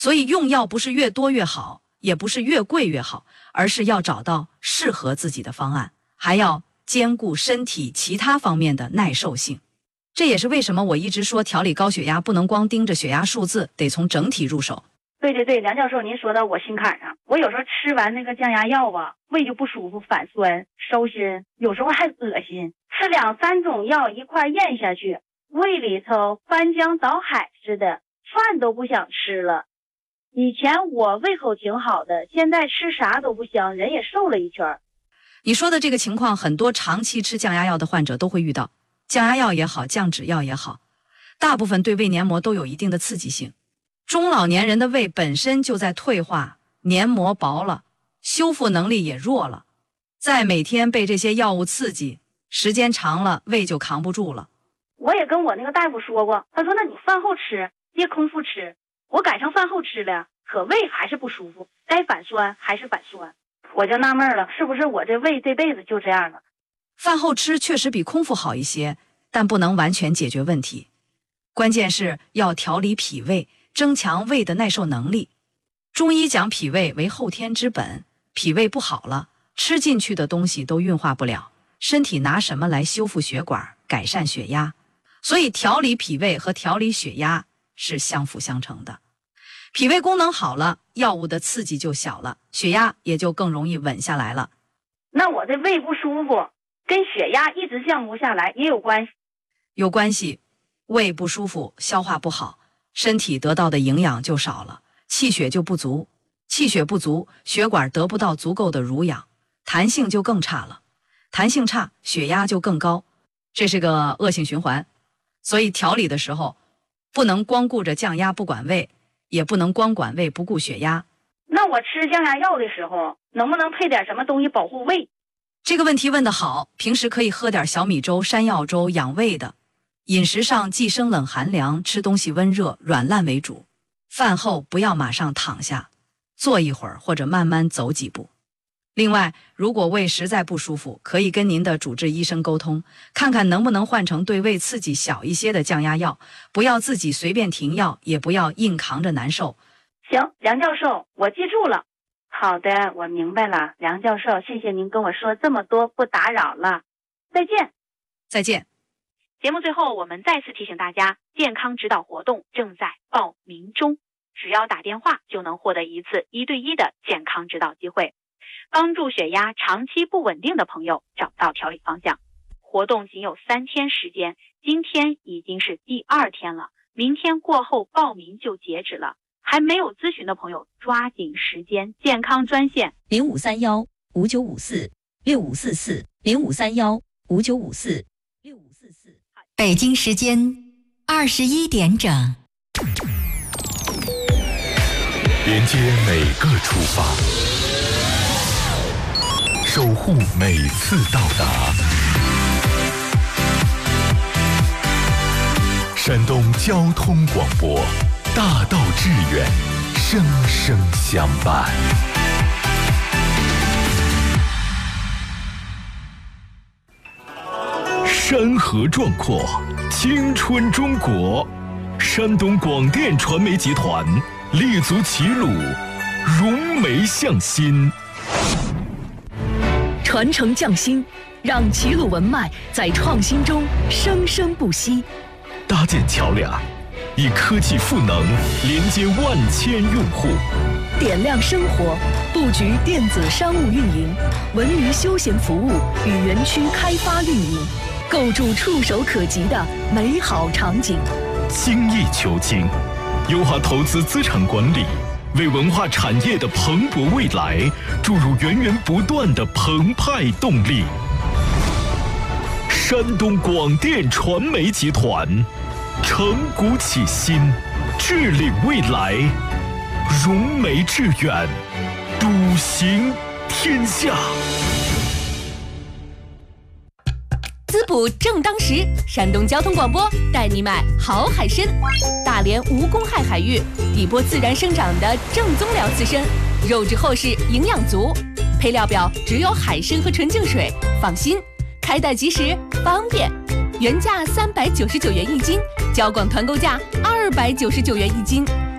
所以用药不是越多越好，也不是越贵越好，而是要找到适合自己的方案，还要兼顾身体其他方面的耐受性。这也是为什么我一直说调理高血压不能光盯着血压数字，得从整体入手。 对，梁教授您说到我心坎上，我有时候吃完那个降压药吧，胃就不舒服，反酸烧心，有时候还恶心，吃2、3种药一块咽下去，胃里头翻江倒海似的，饭都不想吃了。以前我胃口挺好的，现在吃啥都不香，人也瘦了一圈。 你说的这个情况，很多长期吃降压药的患者都会遇到。降压药也好，降脂药也好，大部分对胃黏膜都有一定的刺激性。中老年人的胃本身就在退化，黏膜薄了，修复能力也弱了，再每天被这些药物刺激，时间长了胃就扛不住了。 我也跟我那个大夫说过，他说那你饭后吃，别空腹吃。我改成饭后吃了，可胃还是不舒服，该反酸还是反酸。我就纳闷了，是不是我这胃这辈子就这样了？ 饭后吃确实比空腹好一些，但不能完全解决问题。关键是要调理脾胃，增强胃的耐受能力。中医讲脾胃为后天之本，脾胃不好了，吃进去的东西都运化不了，身体拿什么来修复血管、改善血压？所以调理脾胃和调理血压是相辅相成的。脾胃功能好了，药物的刺激就小了，血压也就更容易稳下来了。 那我这胃不舒服跟血压一直降不下来也有关系？ 有关系。胃不舒服，消化不好，身体得到的营养就少了，气血就不足，气血不足，血管得不到足够的濡养，弹性就更差了，弹性差，血压就更高，这是个恶性循环。所以调理的时候不能光顾着降压不管胃，也不能光管胃不顾血压。 那我吃降压药的时候能不能配点什么东西保护胃？ 这个问题问得好，平时可以喝点小米粥、山药粥养胃的。饮食上忌生冷寒凉，吃东西温热软烂为主。饭后不要马上躺下，坐一会儿或者慢慢走几步。另外，如果胃实在不舒服，可以跟您的主治医生沟通，看看能不能换成对胃刺激小一些的降压药，不要自己随便停药，也不要硬扛着难受。 行，梁教授，我记住了。好的，我明白了，梁教授，谢谢您跟我说这么多，不打扰了，再见。 再见。 节目最后，我们再次提醒大家，健康指导活动正在报名中，只要打电话就能获得一次1对1的健康指导机会，帮助血压长期不稳定的朋友找到调理方向。活动仅有3天时间，今天已经是第2天了，明天过后报名就截止了。还没有咨询的朋友抓紧时间，健康专线 0531-5954-6544，0531-5954-6544。北京时间21点整， 连接每个出发，守护每次到达。山东交通广播，大道致远，生生相伴。山河壮阔，青春中国。山东广电传媒集团立足齐鲁，融媒向心， 传承匠心，让齐鲁文脉在创新中生生不息。 搭建桥梁，以科技赋能连接万千用户， 点亮生活，布局电子商务运营、文娱休闲服务与园区开发运营，构筑触手可及的美好场景。 精益求精，优化投资资产管理，为文化产业的蓬勃未来注入源源不断的澎湃动力。山东广电传媒集团承股启新，致领未来，融媒致远，笃行天下。 滋补正当时，山东交通广播带你买好海参。大连无公害海域，底波自然生长的正宗辽刺参，肉质厚实，营养足。配料表只有海参和纯净水，放心，开袋即时，方便。原价399元一斤，交广团购价299元一斤。